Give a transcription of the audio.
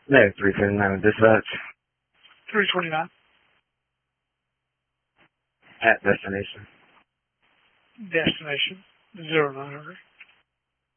No, 329 dispatch. 329. At destination. Destination 0900.